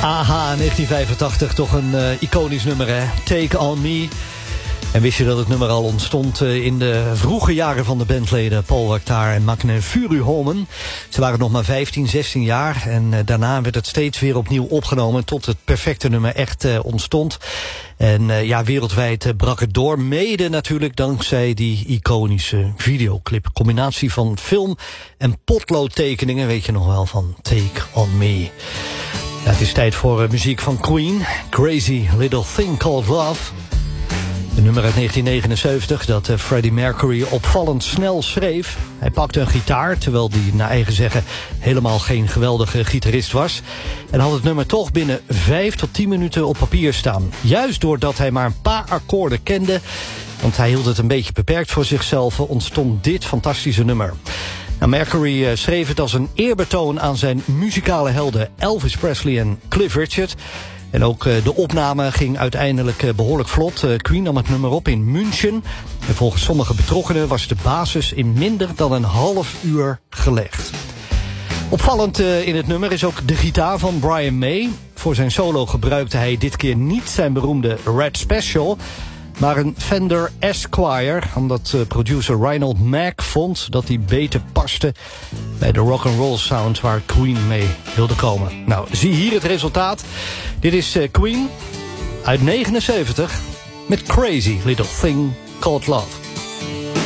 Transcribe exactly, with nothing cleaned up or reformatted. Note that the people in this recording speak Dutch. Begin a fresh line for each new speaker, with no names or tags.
Aha, negentien vijfentachtig, toch een uh, iconisch nummer, hè? Take On Me. En wist je dat het nummer al ontstond uh, in de vroege jaren van de bandleden Paul Wachthaar en Magne Furuholmen. Ze waren nog maar vijftien, zestien jaar en uh, daarna werd het steeds weer opnieuw opgenomen tot het perfecte nummer echt uh, ontstond. En uh, ja, wereldwijd uh, brak het door, mede natuurlijk dankzij die iconische videoclip. Combinatie van film en potloodtekeningen, weet je nog wel, van Take On Me. Ja, het is tijd voor uh, muziek van Queen, Crazy Little Thing Called Love. Een nummer uit negentien negenenzeventig dat uh, Freddie Mercury opvallend snel schreef. Hij pakte een gitaar, terwijl hij naar eigen zeggen helemaal geen geweldige gitarist was. En had het nummer toch binnen vijf tot tien minuten op papier staan. Juist doordat hij maar een paar akkoorden kende, want hij hield het een beetje beperkt voor zichzelf, ontstond dit fantastische nummer. Nou, Mercury uh, schreef het als een eerbetoon aan zijn muzikale helden Elvis Presley en Cliff Richard. En ook uh, de opname ging uiteindelijk uh, behoorlijk vlot. Uh, Queen nam het nummer op in München. En volgens sommige betrokkenen was de basis in minder dan een half uur gelegd. Opvallend uh, in het nummer is ook de gitaar van Brian May. Voor zijn solo gebruikte hij dit keer niet zijn beroemde Red Special, maar een Fender Esquire, omdat uh, producer Reinhold Mack vond dat hij beter paste bij de rock'n'roll sound waar Queen mee wilde komen. Nou, zie hier het resultaat. Dit is uh, Queen uit negenenzeventig met Crazy Little Thing Called Love.